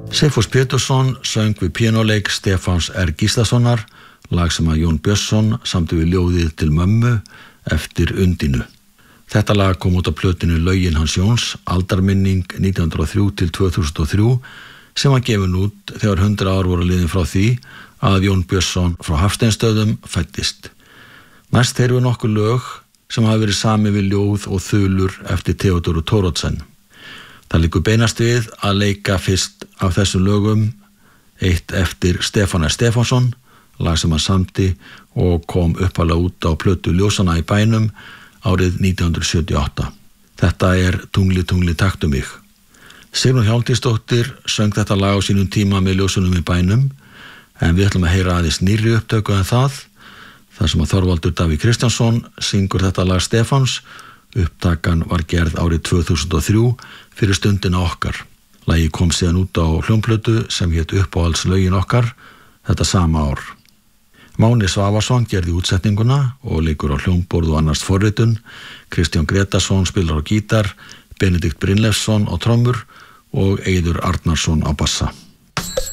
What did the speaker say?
Sigfús Pétursson söng við píanóleik Stefáns R. Gíslasonar, lag sem að Jón Björnsson samdi við ljóðið til mömmu eftir Undínu. Þetta lag kom út á plötinu Lögin hans Jóns, aldarminning 1903 til 2003, sem var gefin út þegar 100 ár voru liðin frá því að Jón Björnsson frá Hafsteinstöðum fæddist. Næst heyrum við nokkur lög sem hafa verið samið við ljóð og þulur eftir Theodóru Thoroddsen. Það liggur beinast við að leika fyrst af þessum lögum eitt eftir Stefán R. Stefánsson, lag sem hann samdi og kom uppalega út á plötu Ljósanna í bænum árið 1978. Þetta er Tungli, tungli, taktu mig. Sigrún Hjálmtýsdóttir söng þetta lag á sínum tíma með Ljósunum í bænum, en við ætlum að heyra aðeins nýrri upptöku en það, þar sem að Þorvaldur Davíð Kristjánsson syngur þetta lag Stefáns. Upptakan var gerð árið 2003 fyrir Stundina okkar. Lagið kom síðan út á hljómplötu sem hét Uppáhaldslögin okkar þetta sama ár. Máni Svavarsson gerði útsetninguna og leikur á hljómborð og annars forritun. Kristján Gretarsson spilar á gítar, Benedikt Brynleifsson á trommur og Eiður Arnarsson á bassa.